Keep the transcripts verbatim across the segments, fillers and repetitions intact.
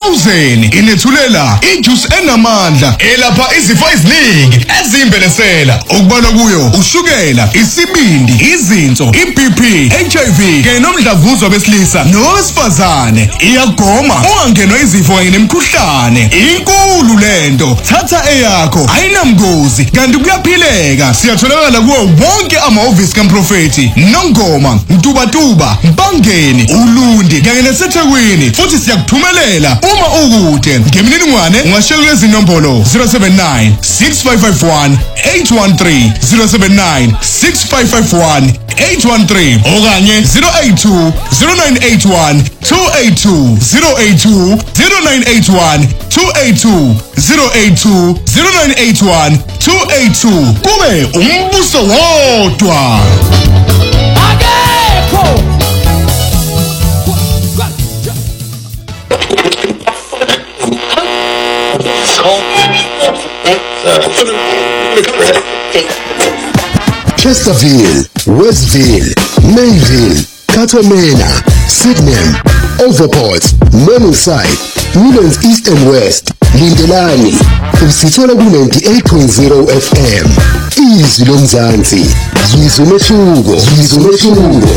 Frozen inethulela ijuice enamandla elapha izifo eziningi ezimbelesela okubalwa kuyo ushukela, isibindi, izinso, i-B P, H I V kanye nomdlavuzo besilisa nowesifazane. Iyagoma ungangenwa izifo kanye nemikhuhlane. Inkulu lento, thatha eyakho ayinamgozi kanti kuyaphileka. Siyatholakala kuwo wonke amahhovisi kaMprofeti Nongoma, Mtubatuba, Mbangeni, Ulundi kanye naseThekwini. Futhi siyakuthumelela uma ukude. Ngemininingwane ungashela lezi nombolo zero seven nine six five five one eight one three zero seven nine six five five one eight one three okanye zero eight two zero nine eight one two eight two zero eight two zero nine eight one two eight two zero eight two zero nine eight one two eight two. Kube umbuso wodwa. Akekho Chesterfield, Westville, Mayville, Katomena, Sydenham, Overport, Morningside, Newlands East and West, Lindelani, usithola ku ninety-eight point zero F M. Izwi lomzansi, yizwe mehluko, yizwe mehluko.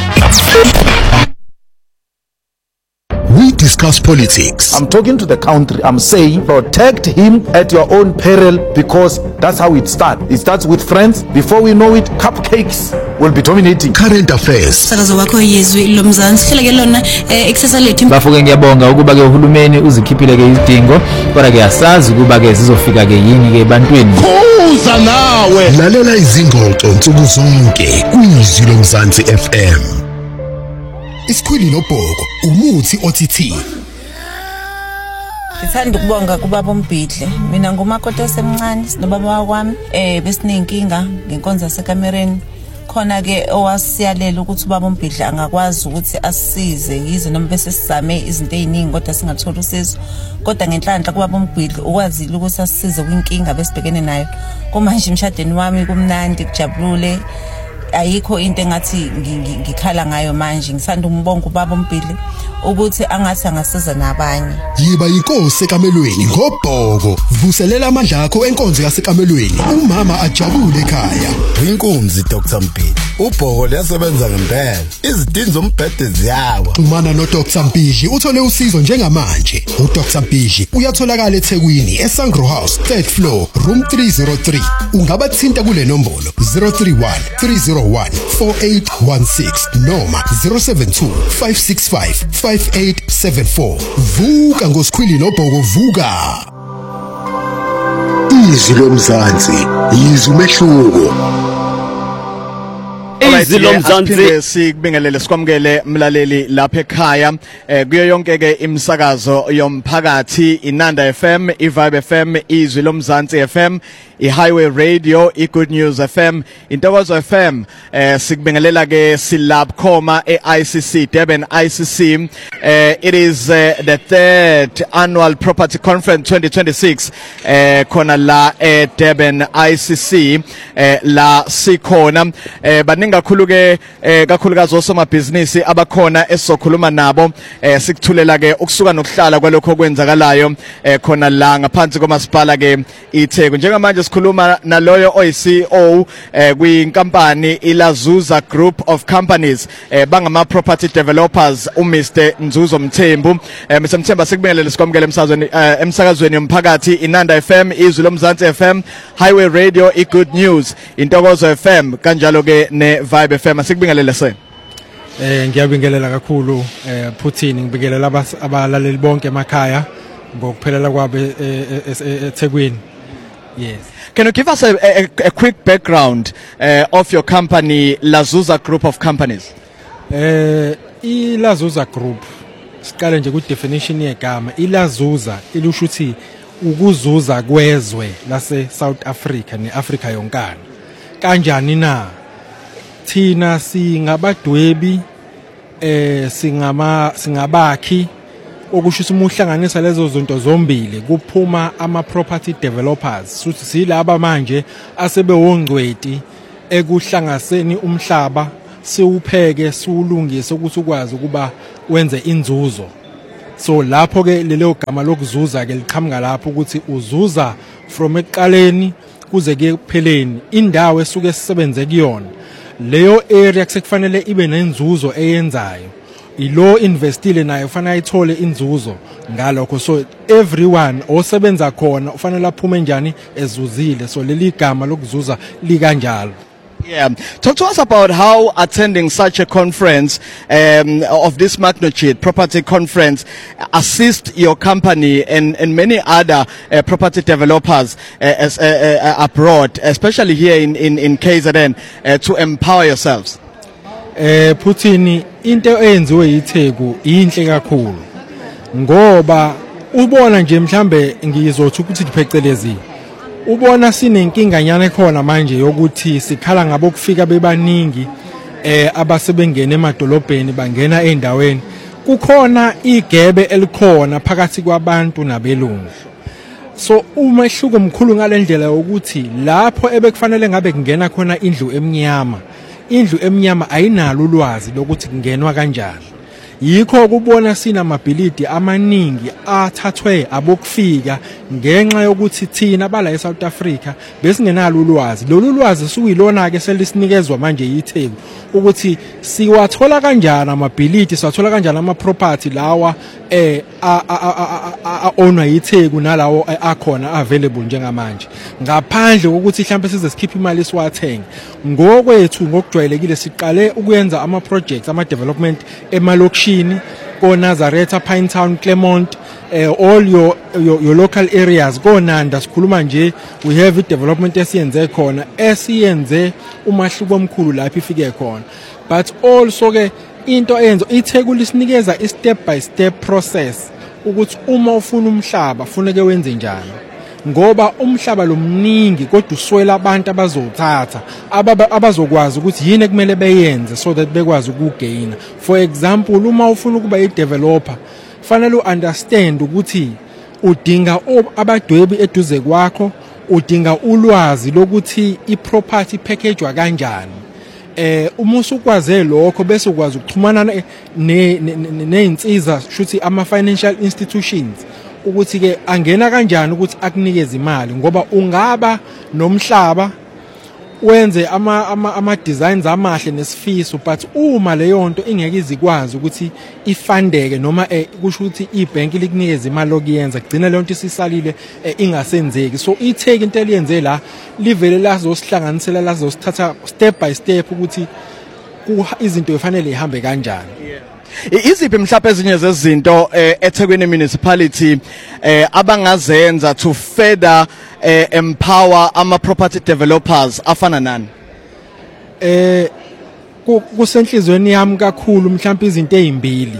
We discuss politics. I'm talking to the country. I'm saying protect him at your own peril, because that's how it starts. It starts with friends. Before we know it, cupcakes will be dominating. Current affairs. Sakazo wakho yizwi lomzansi khela ke lona eksesa lethu. Bafuke ngiyabonga ukuba ke uhulumeni uzikhiphile ke izidingo kodwa ke yasazi ukuba ke zizofika ke yini ke ebantwini. Uza nawe. Lalela izingxoxo nsuku zonke kwizwi lomzansi F M. Isikhwili nobhoko umuthi othi. Ngithanda ukubonga kubaba uMbhidle. Mina ngumakoti osemncane sinobaba wakwami eh besinenkinga ngenkonzo yasekamereni. Khona ke owasiyalela ukuthi ubaba uMbhidle angakwazi ukuthi asisize yize noma bese sizame izinto eziningi kodwa singathola usizo. Kodwa ngenhlanhla kubaba uMbhidle ukwazile ukuthi asisize kwinkinga besibhekene nayo. Kumanje emshadweni wami kumnandi kujabulule. Ayikho into engathi ngikhala ngayo manje. Ngisanda umbonga ubaba uMbhidle ukuthi angathi angasiza nabanye. Yiba inkosi ekamelweni ngobhoko. Vuselela amandla akho enkonzo yasekamelweni. Umama ajabule ekhaya. Inkunzi Doctor Mpili. Ubhoko liyasebenza ngempela. Izidingo zombhede ziyawa. Xhumana no Doctor Mpili uthole usizo njengamanje. U Doctor Mpili uyatholakala eThekwini eSangro House third floor room three oh three. Ungabathinta kule nombolo zero three one three zero one four eight one six noma zero seven two five six five five eight seven four. Vuka ngosikhwili nobhoko vuka. Izwi lomzansi, yizwe mehluko. Izwi lomzansi sikubingelele sikwamukele mlaleli lapha ekhaya kuyo yonke ke imsakazo yomphakathi iNanda F M, iVibe F M, Izwi lomzansi F M, iHighway Radio, iGood News F M, Intokozo F M. eh sikubingelela ke silabkhoma eI C C Durban I C C. eh it is uh, the third annual property conference twenty twenty-six eh khona la e Durban I C C eh la sikhona eh baningi kakhulu ke kakhulukazi osomabhizinisi abakhona esizokhuluma nabo eh sikuthulela ke ukusuka nokuhlala kwalokho okwenzakalayo eh khona la ngaphansi komasipala ke iTheku. Njengamanje sikhuluma naloyo oyi C E O eh kwinkampani iLazuza Group of Companies eh bangama property developers uMr Nzuzo Mthembu. eh Mr Mthembu sikubingelele sikwamukele emsakazweni emsakazweni yomphakathi iNanda F M, Izwi lomzansi F M, Highway Radio, iGood News, Intokozo F M kanjalo ke ne Vibe F M. Sikubingelele se. Eh ngiyabingelela kakhulu eh Putin ngibingelela abalaleli bonke emakhaya ngokuphelela kwabe eThekwini. Yes. Can you give us a, a, a quick background uh, of your company Lazuza Group of Companies? Eh iLazuza Group siqale nje ku definition yegama. iLazuza ilusho ukuthi ukuzuza kwezwe lase South Africa neAfrica yonkana. Kanjani na? Thina singabadwebi eh singama singabakhi okusho umuhlanganisa lezo zinto zombili kuphuma ama property developers futhi silaba manje asebewongcweti ekuhlangaseni umhlaba siwupheke siwulungise ukuthi ukwazi ukuba wenze inzuzo So lapho ke lelo gama lokuzuza ke liqhamuka lapho ukuthi uzuza from eqaleni kuze ke kupheleni indawo esuke sisebenze kuyona leyo area kusekufanele ibe nenzuzo eyenzayo ilo investile nayo ufana ayithole inzuzo ngalokho so everyone osebenza khona ufanele aphume njani ezuzile so leli gama lokuzuza likanjalo. Yeah, talk to us about how attending such a conference um, of this magnitude, property conference, assist your company and, and many other uh, property developers uh, as, uh, uh, abroad, especially here in, in, in K Z N, uh, to empower yourselves. Eh Puthini into eyenziwe yiTheku inhle kakhulu ngoba ubona nje mhlambe ngizothi ukuthi diphecelezi ubona sinenkinga nyane khona manje yokuthi sikhala ngabo kufika bebaningi eh abasebengena emadolobheni bangena endaweni kukhona igebe elikhona phakathi kwabantu nabelungu so umehluko omkhulu ngalendlela ukuthi lapho ebekufanele ngabe kungena khona indlu emnyama indlu emnyama ayinalo ulwazi lokuthi kungenwa kanjani yikho kubona sina amabhilidi amaningi athathwe abokufika ngenxa yokuthi thina bala eSouth Africa besingenalo ulwazi lolu lwazi sukuyilona ke selisinikezwa manje yiTheku ukuthi siwathola kanjani amabhilidi siwathola kanjani ama property lawa eh a ownwa yiTheku nalawo akhona available njengamanje ngaphandle kokuthi mhlambe size sikhiphe imali siwathenge ngokwethu ngokujwayelekile siqale ukuyenza ama projects ama development emalokishini ko Nazareth, Pinetown, Claremont, uh, all your, your your local areas go Nanda sikhuluma nje we have it development esiyenze khona esiyenze umahluko omkhulu lapho ifike khona but also ke into eyenzo iTheku lisinikeza i step by step process ukuthi uma ufuna umhlaba funeke wenze njani ngoba umhlaba lomningi kodwa uswela abantu abazothatha abazokwazi ukuthi yini ekumele beyenze so that bekwazi ukugaina. For example uma ufuna ukuba i developer fanele uunderstand ukuthi udinga abadwebi eduze kwakho udinga ulwazi lokuthi i property package kanjani eh uma usukwaze lokho bese ukwazi ukuxhumana neinsiza shuthi ama financial institutions ukuthi ke angena kanjani ukuthi akunikeze imali ngoba ungaba nomhlaba wenze ama ama, ama designs amahle nesifiso but uma leyo nto ingeke izikwazi ukuthi ifandeke noma eh, kusho ukuthi ibank likunikeze imali lokuyenza kugcina leyo nto isisalile eh, ingasenzeki so iTheku into eliyenze la livele lazosihlanganisela lazosithatha step by step ukuthi izinto efanele ihambe kanjani. Iziphi mhlawumbe ezinye zezinto eThekwini municipality eh abangazenza to further eh, empower ama property developers afana nani? Eh kusenhlizweni yami kakhulu mhlawumbe izinto ezimbili.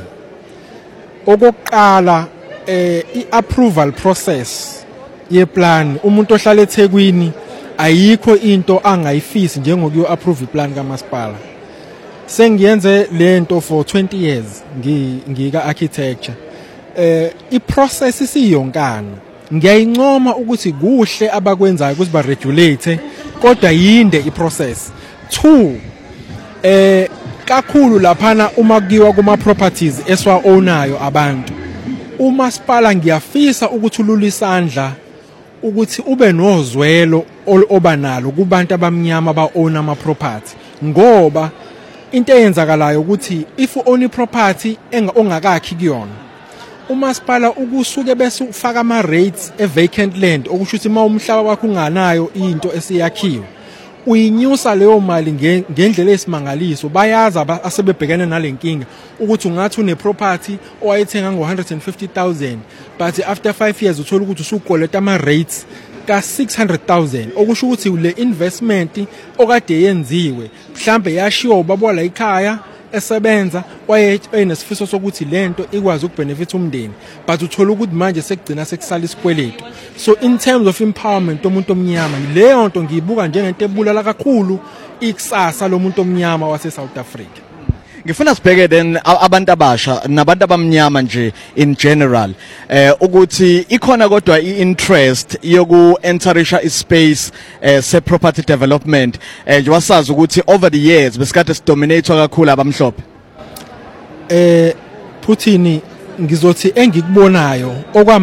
Okokuqala eh iapproval process yeplan umuntu ohlala eThekwini ayikho into angayifisi njengokuyo approve iplan kamasipala. Sengiyenze lento for twenty years ngika architecture eh I process isiyonkana ngiyayincoma ukuthi kuhle abakwenzayo ukuthi ba regulate kodwa yinde I process. Two eh kakhulu laphana uma kuyiwa kuma properties eswa ownayo abantu umasipala ngiyafisa ukuthi ulula isandla ukuthi ube nozwelo obanalo kubantu abamnyama ba own ama property ngoba into eyenzakalayo ukuthi if own property ongakakhi kuyona umasipala ukusuke bese ufaka ama rates e vacant land okusho ukuthi uma umhlaba wakho unganayo into esiyakhiwe uyinyusa leyo mali ngendlela esimangaliso bayaza asebebhekene nalenkinga ukuthi ungathi une property owayithenga ngo one hundred fifty thousand but after five years uthola ukuthi usukoleta ama rates ka six hundred thousand okusho ukuthi le investment okade yenziwe mhlambe yashiwo babola ikhaya esebenza waye enesifiso sokuthi lento ikwazi ukubenefit umndeni but uthola ukuthi manje sekugcina sekusala isikweletu so in terms of empowerment omuntu omnyama leyo nto ngiyibuka njengento ebulala kakhulu ikusasa lomuntu omnyama wase South Africa. Ngifuna sibheke then abantu abasha nabantu abamnyama nje in general eh ukuthi ikhona kodwa iinterest yoku enterisha ispace eh se property development eh nje wasazi ukuthi over the years besikade sidominate kakhulu abamhlophe eh Puthini ngizothi engikubonayo okwa